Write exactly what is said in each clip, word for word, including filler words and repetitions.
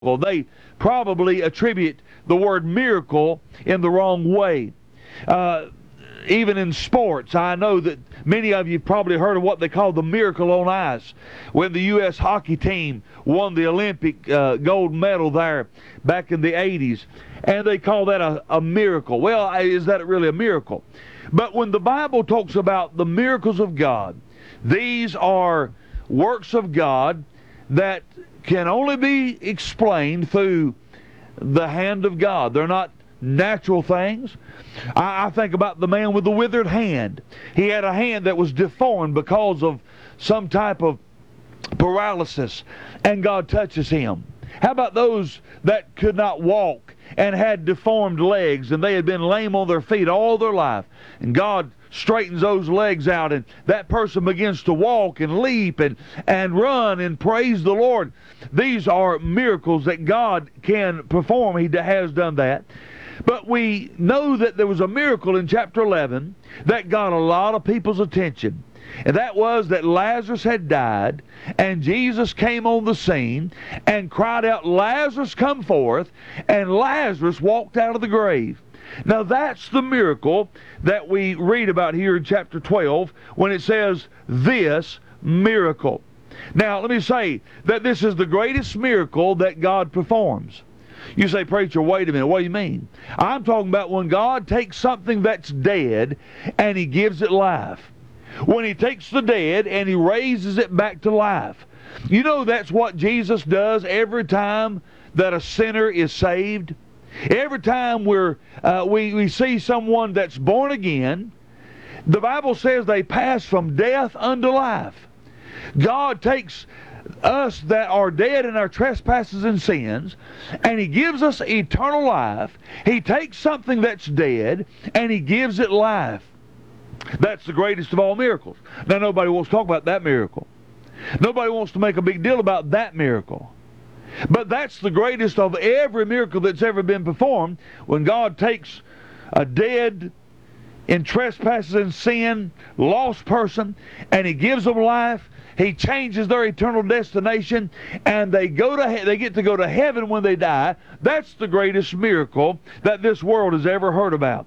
Well, they probably attribute the word miracle in the wrong way. Uh, even in sports, I know that many of you probably heard of what they call the miracle on ice. When the U S hockey team won the Olympic uh, gold medal there back in the eighties, and they call that a, a miracle. Well, is that really a miracle? But when the Bible talks about the miracles of God, these are works of God that can only be explained through the hand of God. They're not natural things. I, I think about the man with the withered hand. He had a hand that was deformed because of some type of paralysis, and God touches him. How about those that could not walk and had deformed legs, and they had been lame on their feet all their life, and God straightens those legs out, and that person begins to walk and leap and, and run and praise the Lord. These are miracles that God can perform. He has done that. But we know that there was a miracle in chapter eleven that got a lot of people's attention. And that was that Lazarus had died, and Jesus came on the scene and cried out, "Lazarus, come forth," and Lazarus walked out of the grave. Now that's the miracle that we read about here in chapter twelve when it says, "this miracle." Now let me say that this is the greatest miracle that God performs. You say, "Preacher, wait a minute, what do you mean?" I'm talking about when God takes something that's dead and He gives it life. When He takes the dead and He raises it back to life. You know that's what Jesus does every time that a sinner is saved. Every time we're, uh, we, we see someone that's born again, the Bible says they pass from death unto life. God takes us that are dead in our trespasses and sins, and He gives us eternal life. He takes something that's dead, and He gives it life. That's the greatest of all miracles. Now, nobody wants to talk about that miracle. Nobody wants to make a big deal about that miracle. But that's the greatest of every miracle that's ever been performed, when God takes a dead, in trespasses and sin, lost person, and He gives them life. He changes their eternal destination, and they go to he- they get to go to heaven when they die. That's the greatest miracle that this world has ever heard about.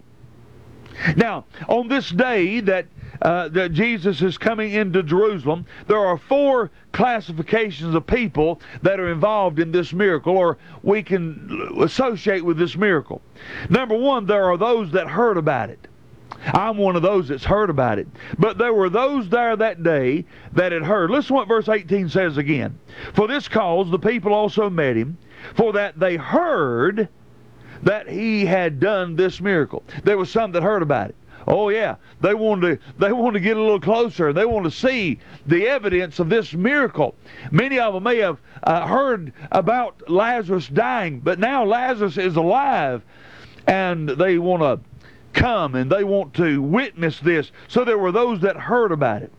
Now, on this day that uh, that Jesus is coming into Jerusalem, there are four classifications of people that are involved in this miracle, or we can associate with this miracle. Number one, there are those that heard about it. I'm one of those that's heard about it. But there were those there that day that had heard. Listen to what verse eighteen says again. "For this cause the people also met Him, for that they heard that He had done this miracle." There was some that heard about it. Oh yeah, they wanted to, they wanted to get a little closer. They wanted to see the evidence of this miracle. Many of them may have uh, heard about Lazarus dying, but now Lazarus is alive, and they want to come and they want to witness this. So there were those that heard about it.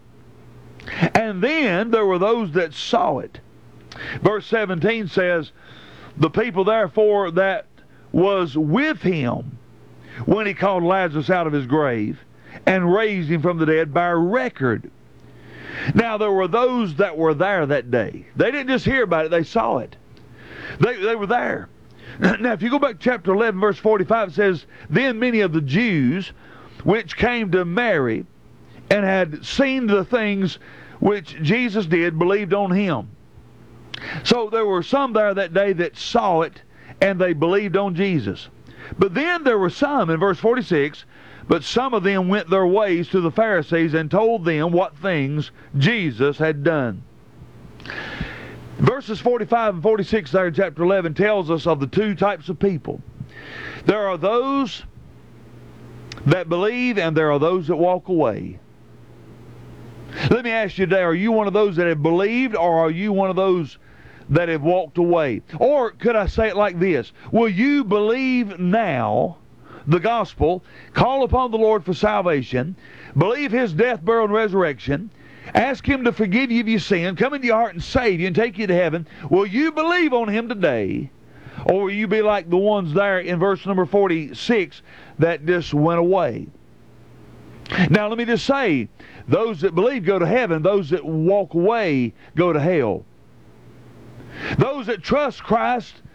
And then there were those that saw it. Verse seventeen says, "The people therefore that was with Him when He called Lazarus out of his grave and raised him from the dead bear record." Now there were those that were there that day. They didn't just hear about it, they saw it. They, they were there. Now if you go back to chapter eleven verse forty-five, it says, "Then many of the Jews which came to Mary and had seen the things which Jesus did believed on Him." So there were some there that day that saw it, and they believed on Jesus. But then there were some, in verse forty-six, "But some of them went their ways to the Pharisees and told them what things Jesus had done." Verses forty-five and forty-six there in chapter eleven tells us of the two types of people. There are those that believe, and there are those that walk away. Let me ask you today, are you one of those that have believed, or are you one of those that have walked away? Or could I say it like this? Will you believe now the gospel, call upon the Lord for salvation, believe His death, burial, and resurrection, ask Him to forgive you of your sin, come into your heart and save you and take you to heaven? Will you believe on Him today? Or will you be like the ones there in verse number forty-six that just went away? Now let me just say, those that believe go to heaven, those that walk away go to hell. Those that trust Christ